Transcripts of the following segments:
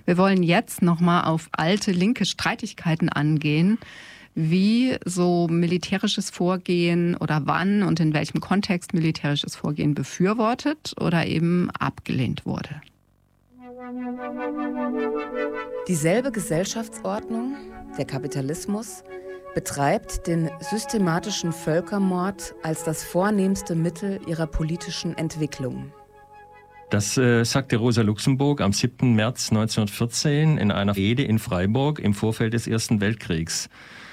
Wir wollen jetzt nochmal auf alte linke Streitigkeiten angehen, wie so militärisches Vorgehen oder wann und in welchem Kontext militärisches Vorgehen befürwortet oder eben abgelehnt wurde. Dieselbe Gesellschaftsordnung, der Kapitalismus, betreibt den systematischen Völkermord als das vornehmste Mittel ihrer politischen Entwicklung. Das sagte Rosa Luxemburg am 7. März 1914 in einer Rede in Freiburg im Vorfeld des Ersten Weltkriegs.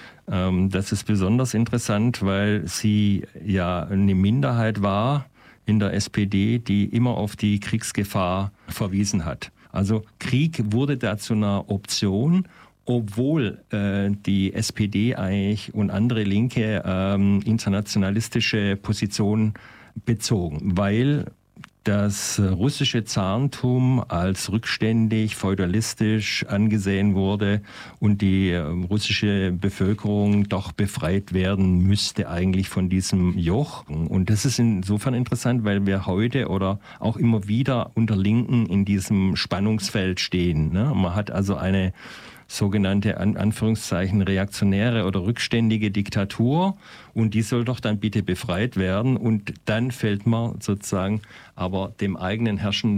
Das ist besonders interessant, weil sie ja eine Minderheit war in der SPD, die immer auf die Kriegsgefahr verwiesen hat. Also Krieg wurde da zu einer Option, obwohl die SPD eigentlich und andere Linke internationalistische Positionen bezogen, weil das russische Zarentum als rückständig, feudalistisch angesehen wurde und die russische Bevölkerung doch befreit werden müsste eigentlich von diesem Joch. Und das ist insofern interessant, weil wir heute oder auch immer wieder unter Linken in diesem Spannungsfeld stehen. Man hat also eine sogenannte, Anführungszeichen, reaktionäre oder rückständige Diktatur und die soll doch dann bitte befreit werden und dann fällt man sozusagen aber dem eigenen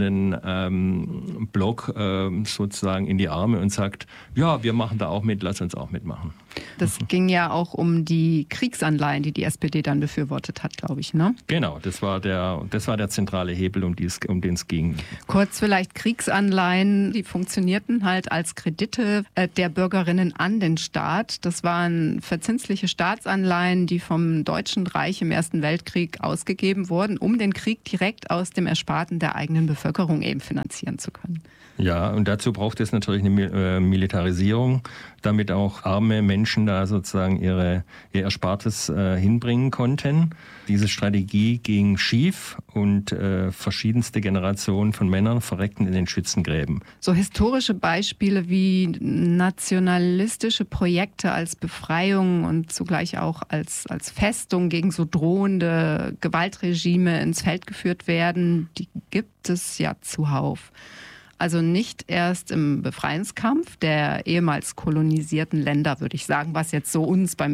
herrschenden Block sozusagen in die Arme und sagt, ja, wir machen da auch mit, lass uns auch mitmachen. Das ging ja auch um die Kriegsanleihen, die die SPD dann befürwortet hat, glaube ich, ne? Genau, das war der zentrale Hebel, um den es ging. Kurz vielleicht Kriegsanleihen, die funktionierten halt als Kredite der Bürgerinnen an den Staat. Das waren verzinsliche Staatsanleihen, die vom Deutschen Reich im Ersten Weltkrieg ausgegeben wurden, um den Krieg direkt aus dem Ersparten der eigenen Bevölkerung eben finanzieren zu können. Ja, und dazu braucht es natürlich eine Militarisierung, damit auch arme Menschen da sozusagen ihr Erspartes hinbringen konnten. Diese Strategie ging schief und verschiedenste Generationen von Männern verreckten in den Schützengräben. So historische Beispiele wie nationalistische Projekte als Befreiung und zugleich auch als Festung gegen so drohende Gewaltregime ins Feld geführt werden, die gibt es ja zuhauf. Also nicht erst im Befreiungskampf der ehemals kolonisierten Länder, würde ich sagen, was jetzt so uns beim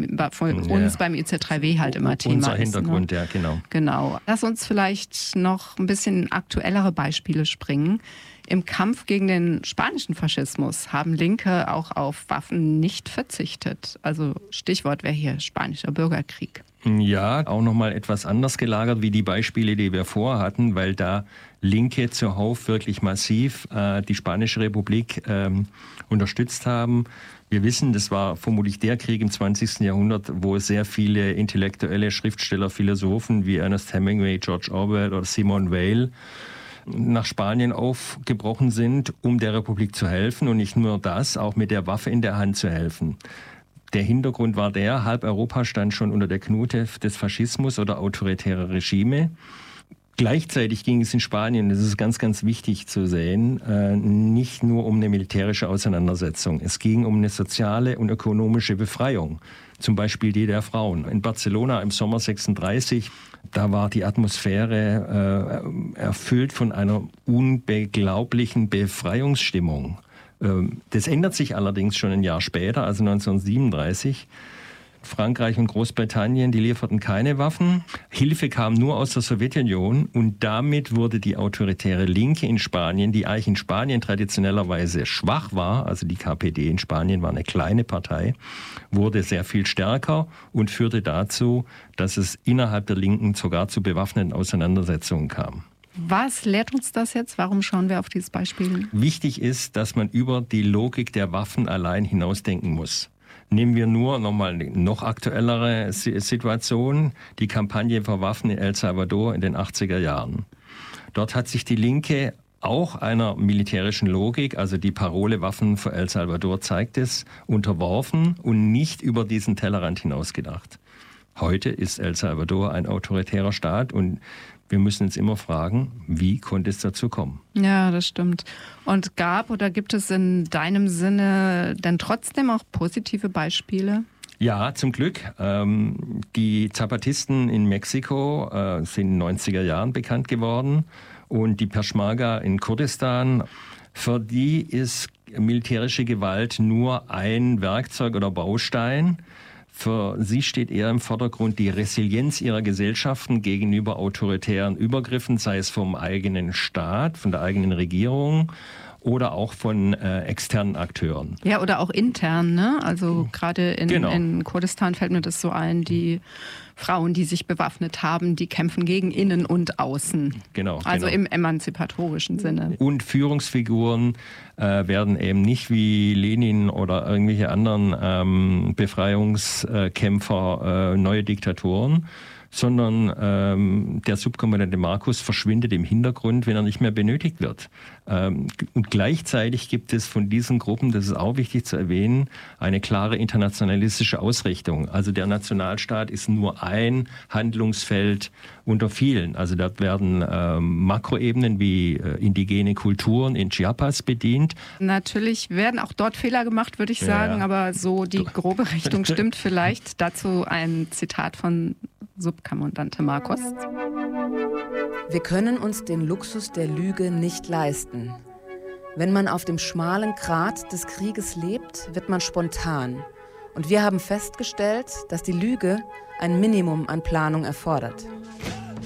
IZ3W halt immer Thema ist. Unser Hintergrund, ne? Ja, genau. Genau. Lass uns vielleicht noch ein bisschen aktuellere Beispiele springen. Im Kampf gegen den spanischen Faschismus haben Linke auch auf Waffen nicht verzichtet. Also Stichwort wäre hier spanischer Bürgerkrieg. Ja, auch nochmal etwas anders gelagert wie die Beispiele, die wir vorher hatten, weil da Linke zuhauf wirklich massiv die Spanische Republik unterstützt haben. Wir wissen, das war vermutlich der Krieg im 20. Jahrhundert, wo sehr viele intellektuelle Schriftsteller, Philosophen wie Ernest Hemingway, George Orwell oder Simone Weil nach Spanien aufgebrochen sind, um der Republik zu helfen und nicht nur das, auch mit der Waffe in der Hand zu helfen. Der Hintergrund war halb Europa stand schon unter der Knute des Faschismus oder autoritärer Regime. Gleichzeitig ging es in Spanien, das ist ganz, ganz wichtig zu sehen, nicht nur um eine militärische Auseinandersetzung. Es ging um eine soziale und ökonomische Befreiung, zum Beispiel die der Frauen. In Barcelona im Sommer 36, da war die Atmosphäre erfüllt von einer unbeglaublichen Befreiungsstimmung. Das ändert sich allerdings schon ein Jahr später, also 1937. Frankreich und Großbritannien, die lieferten keine Waffen. Hilfe kam nur aus der Sowjetunion und damit wurde die autoritäre Linke in Spanien, die eigentlich in Spanien traditionellerweise schwach war, also die KPD in Spanien war eine kleine Partei, wurde sehr viel stärker und führte dazu, dass es innerhalb der Linken sogar zu bewaffneten Auseinandersetzungen kam. Was lehrt uns das jetzt? Warum schauen wir auf dieses Beispiel? Wichtig ist, dass man über die Logik der Waffen allein hinausdenken muss. Nehmen wir nur nochmal eine noch aktuellere Situation, die Kampagne für Waffen in El Salvador in den 80er Jahren. Dort hat sich die Linke auch einer militärischen Logik, also die Parole Waffen für El Salvador zeigt es, unterworfen und nicht über diesen Tellerrand hinausgedacht. Heute ist El Salvador ein autoritärer Staat und wir müssen uns immer fragen, wie konnte es dazu kommen? Ja, das stimmt. Und gab oder gibt es in deinem Sinne denn trotzdem auch positive Beispiele? Ja, zum Glück. Die Zapatisten in Mexiko sind in den 90er Jahren bekannt geworden und die Peschmerga in Kurdistan, für die ist militärische Gewalt nur ein Werkzeug oder Baustein. Für sie steht eher im Vordergrund die Resilienz ihrer Gesellschaften gegenüber autoritären Übergriffen, sei es vom eigenen Staat, von der eigenen Regierung oder auch von externen Akteuren. Ja, oder auch intern, ne? Also gerade in Kurdistan fällt mir das so ein, die Frauen, die sich bewaffnet haben, die kämpfen gegen Innen und Außen. Genau. Also im emanzipatorischen Sinne. Und Führungsfiguren werden eben nicht wie Lenin oder irgendwelche anderen Befreiungskämpfer neue Diktatoren, sondern der Subkommandant Markus verschwindet im Hintergrund, wenn er nicht mehr benötigt wird. Und gleichzeitig gibt es von diesen Gruppen, das ist auch wichtig zu erwähnen, eine klare internationalistische Ausrichtung. Also der Nationalstaat ist nur ein Handlungsfeld unter vielen. Also dort werden Makroebenen wie indigene Kulturen in Chiapas bedient. Natürlich werden auch dort Fehler gemacht, würde ich sagen, aber so die grobe Richtung stimmt vielleicht. Dazu ein Zitat von Subkommandante Markus. Wir können uns den Luxus der Lüge nicht leisten. Wenn man auf dem schmalen Grat des Krieges lebt, wird man spontan. Und wir haben festgestellt, dass die Lüge ein Minimum an Planung erfordert.